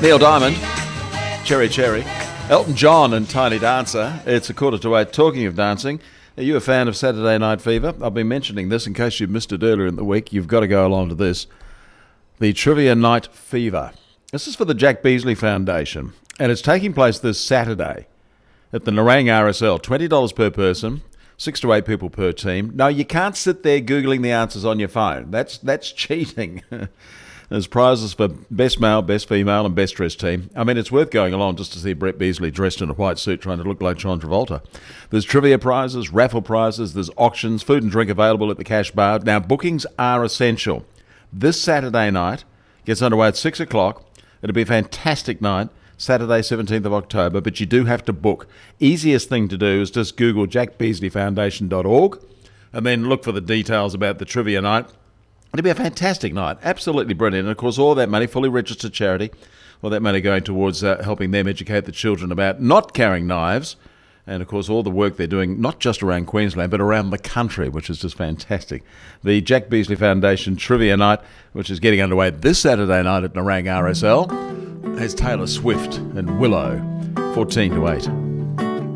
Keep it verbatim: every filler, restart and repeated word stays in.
Neil Diamond, Cherry Cherry, Elton John and Tiny Dancer. It's a quarter to eight. Talking of dancing, are you a fan of Saturday Night Fever? I've been mentioning this in case you missed it earlier in the week. You've got to go along to this. The Trivia Night Fever. This is for the Jack Beasley Foundation, and it's taking place this Saturday at the Nerang R S L. twenty dollars per person, six to eight people per team. No, you can't sit there Googling the answers on your phone. That's, that's cheating. There's prizes for Best Male, Best Female and Best Dressed Team. I mean, it's worth going along just to see Brett Beasley dressed in a white suit trying to look like John Travolta. There's trivia prizes, raffle prizes, there's auctions, food and drink available at the cash bar. Now, bookings are essential. This Saturday night gets underway at six o'clock. It'll be a fantastic night, Saturday, seventeenth of October, but you do have to book. Easiest thing to do is just Google jack beasley foundation dot org and then look for the details about the trivia night. It'll be a fantastic night, absolutely brilliant. And, of course, all that money, fully registered charity, all that money going towards uh, helping them educate the children about not carrying knives. And, of course, all the work they're doing, not just around Queensland, but around the country, which is just fantastic. The Jack Beasley Foundation Trivia Night, which is getting underway this Saturday night at Nerang R S L, has Taylor Swift and Willow, fourteen to eight.